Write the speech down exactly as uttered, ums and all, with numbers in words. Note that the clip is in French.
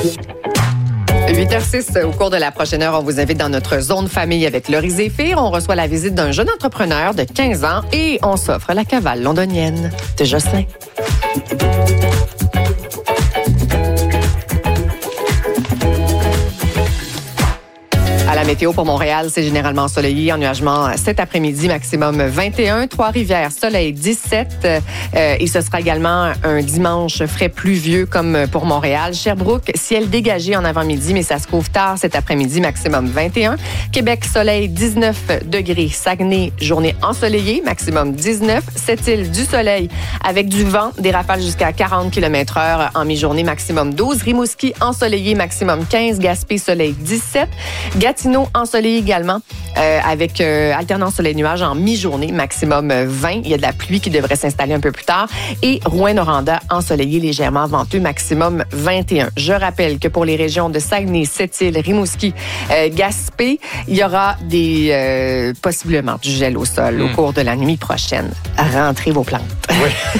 huit heures zéro six, au cours de la prochaine heure, on vous invite dans notre zone famille avec Laurie Zéphir. On reçoit la visite d'un jeune entrepreneur de quinze ans et on s'offre la cavale londonienne de Jocelyn. À la météo pour Montréal, c'est généralement ensoleillé, ennuagement cet après-midi, maximum vingt et un. Trois-Rivières, soleil dix-sept. Euh, et ce sera également un dimanche frais pluvieux comme pour Montréal. Sherbrooke, ciel dégagé en avant-midi, mais ça se couvre tard cet après-midi, maximum vingt et un. Québec, soleil dix-neuf degrés. Saguenay, journée ensoleillée, maximum dix-neuf. Sept-Îles, du soleil avec du vent, des rafales jusqu'à quarante kilomètres heure en mi-journée, maximum douze. Rimouski, ensoleillé, maximum quinze. Gaspé, soleil dix-sept. Gatineau, ensoleillé également, euh, avec euh, alternance soleil-nuage en mi-journée, maximum vingt. Il y a de la pluie qui devrait s'installer un peu plus tard. Et Rouyn-Noranda, ensoleillé, légèrement venteux, maximum vingt et un. Je rappelle que pour les régions de Saguenay, Sept-Îles, Rimouski, euh, Gaspé, il y aura des euh, possiblement du gel au sol mmh. au cours de la nuit prochaine. Rentrez vos plantes. Oui.